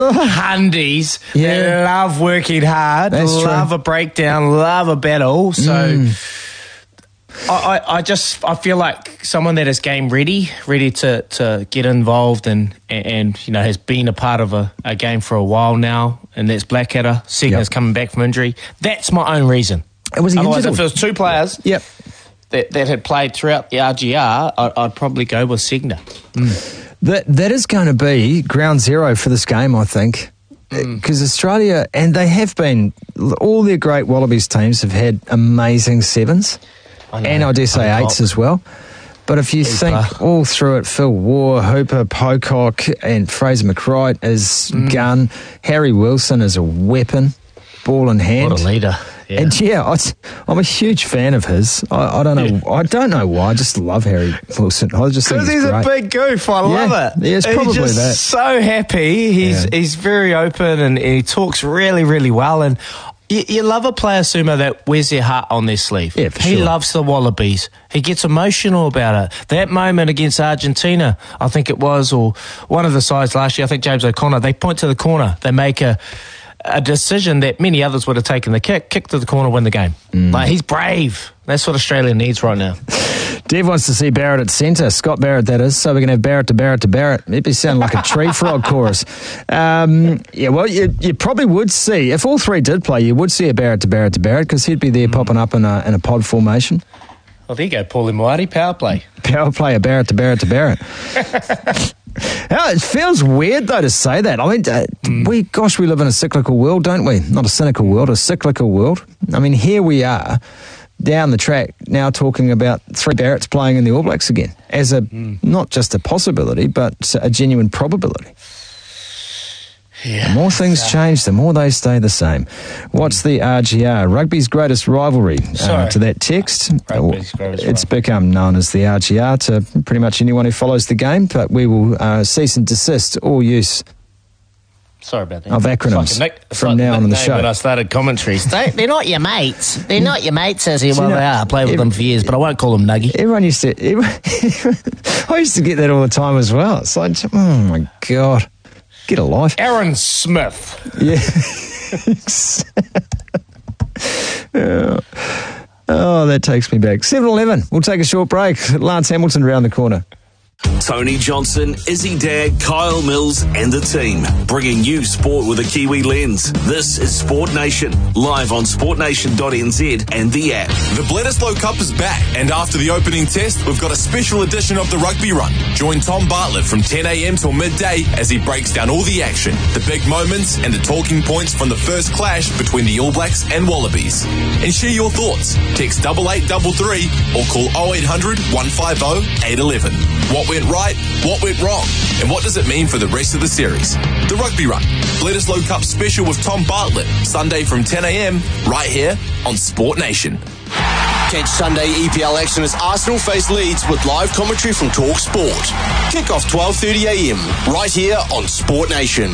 Hundies that love working hard, love a breakdown, love a battle. So I feel like someone that is game ready to get involved and has been a part of a game for a while now, and that's Blackadder. Segner's coming back from injury. That's my own reason. Otherwise, if it was two players that had played throughout the RGR, I'd probably go with Segner. That is going to be ground zero for this game, I think. Because Australia, and they have been, all their great Wallabies teams have had amazing sevens. And I dare say eights as well. But if you think all through it, Phil Waugh, Hooper, Pocock, and Fraser McWright as gun, Harry Wilson as a weapon, ball in hand. What a leader. Yeah. And I'm a huge fan of his. I don't know. I don't know why. I just love Harry Wilson. I just think he's a big goof. I love it. Yeah, it's probably he's just so happy. He's very open and he talks really, really well. And you love a player, Sumo, that wears their heart on their sleeve. Yeah, for he sure. loves the Wallabies. He gets emotional about it. That moment against Argentina, I think it was, or one of the sides last year, I think James O'Connor, they point to the corner. They make a decision that many others would have taken the kick to the corner, win the game. Like, he's brave. That's what Australia needs right now. Dev wants to see Barrett at centre. Scott Barrett, that is. So we're going to have Barrett to Barrett to Barrett. Maybe sound like a tree frog chorus. You probably would see, if all three did play, you would see a Barrett to Barrett to Barrett, because he'd be there popping up in a pod formation. Well, there you go, Paulie Moati, power play. Power play, a Barrett to Barrett to Barrett. It feels weird, though, to say that. I mean, we live in a cyclical world, don't we? Not a cynical world, a cyclical world. I mean, here we are, down the track, now talking about three Barretts playing in the All Blacks again, as not just a possibility, but a genuine probability. Yeah, the more things change, the more they stay the same. What's the RGR? Rugby's greatest rivalry. To that text, it's become known as the RGR to pretty much anyone who follows the game, but we will cease and desist all use of acronyms from now on in the show. When I started commentaries, they're not your mates. They're not your mates, says he. Well, they are. I played with them for years, but I won't call them Nuggy. Everyone used to... I used to get that all the time as well. It's like, oh my God. Get a life. Aaron Smith. Yeah. Oh, that takes me back. 7-11. We'll take a short break. Lance Hamilton around the corner. Tony Johnson, Izzy Dagg, Kyle Mills and the team, bringing you sport with a Kiwi lens. This is Sport Nation, live on sportnation.nz and the app. The Bledisloe Cup is back, and after the opening test, we've got a special edition of the Rugby Run. Join Tom Bartlett from 10 a.m. till midday as he breaks down all the action, the big moments and the talking points from the first clash between the All Blacks and Wallabies. And share your thoughts. Text 8833 or call 0800 150 811. What went right, what went wrong, and what does it mean for the rest of the series? The Rugby Run, Bledisloe Cup special with Tom Bartlett, Sunday from 10 a.m, right here on Sport Nation. Catch Sunday EPL action as Arsenal face Leeds with live commentary from Talk Sport. Kick-off 12:30 a.m, right here on Sport Nation.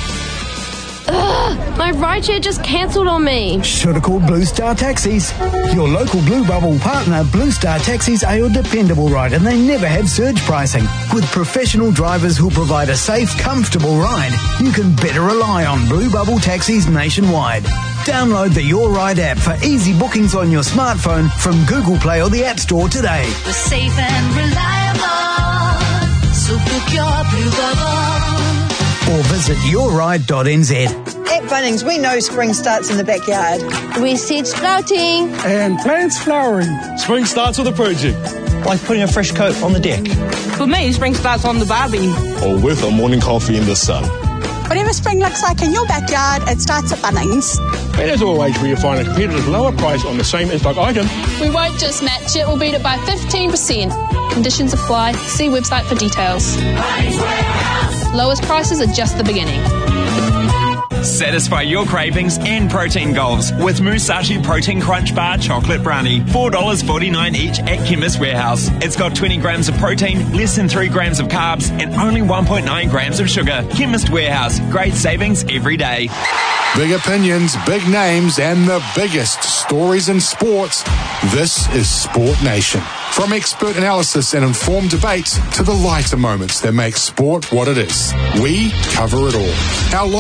Ugh, my rideshare just cancelled on me. Should have called Blue Star Taxis. Your local Blue Bubble partner, Blue Star Taxis, are your dependable ride, and they never have surge pricing. With professional drivers who'll provide a safe, comfortable ride, you can better rely on Blue Bubble Taxis nationwide. Download the Your Ride app for easy bookings on your smartphone from Google Play or the App Store today. We're safe and reliable, so book your Blue Bubble. Or visit yourride.nz. At Bunnings, we know spring starts in the backyard. We seed sprouting. And plants flowering. Spring starts with a project. Like putting a fresh coat on the deck. For me, spring starts on the barbie. Or with a morning coffee in the sun. Whatever spring looks like in your backyard, it starts at Bunnings. And as always, where you find a competitive lower price on the same in-stock item. We won't just match it, we'll beat it by 15%. Conditions apply. See website for details. Lowest prices are just the beginning. Satisfy your cravings and protein goals with Musashi Protein Crunch Bar Chocolate Brownie. $4.49 each at Chemist Warehouse. It's got 20 grams of protein, less than 3 grams of carbs, and only 1.9 grams of sugar. Chemist Warehouse. Great savings every day. Big opinions, big names, and the biggest stories in sports. This is Sport Nation. From expert analysis and informed debate to the lighter moments that make sport what it is, we cover it all. Our